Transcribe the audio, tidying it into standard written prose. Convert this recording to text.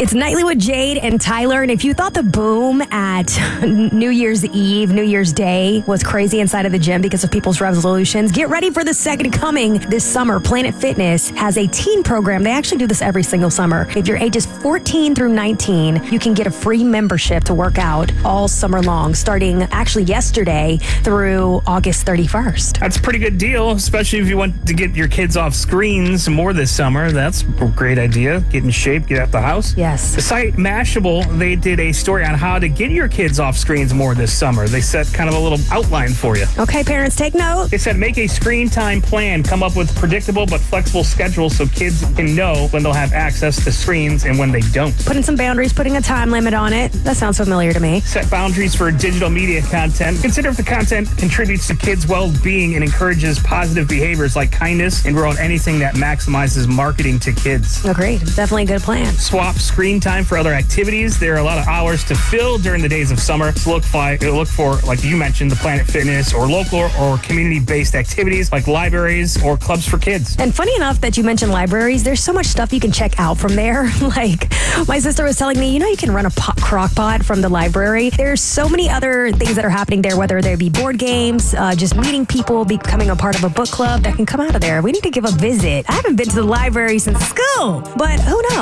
It's Nightly with Jade and Tyler. And if you thought the boom at New Year's Eve, New Year's Day was crazy inside of the gym because of people's resolutions, get ready for the second coming this summer. Planet Fitness has a teen program. They actually do this every single summer. If your age is 14 through 19, you can get a free membership to work out all summer long, starting actually yesterday through August 31st. That's a pretty good deal, especially if you want to get your kids off screens more this summer. That's a great idea. Get in shape, get out the house. Yes. The site Mashable, they did a story on how to get your kids off screens more this summer. They set kind of a little outline for you. Okay, parents, take note. They said make a screen time plan. Come up with predictable but flexible schedules so kids can know when they'll have access to screens and when they don't. Putting some boundaries, putting a time limit on it. That sounds familiar to me. Set boundaries for digital media content. Consider if the content contributes to kids' well-being and encourages positive behaviors like kindness, and wrote anything that maximizes marketing to kids. Agreed. Definitely a good plan. Swap screen time for other activities. There are a lot of hours to fill during the days of summer. So look for, like you mentioned, the Planet Fitness or local or community-based activities like libraries or clubs for kids. And funny enough that you mentioned libraries, there's so much stuff you can check out from there. Like my sister was telling me, you can run a crock pot from the library. There's so many other things that are happening there, whether they be board games, just meeting people, becoming a part of a book club that can come out of there. We need to give a visit. I haven't been to the library since school, but who knows?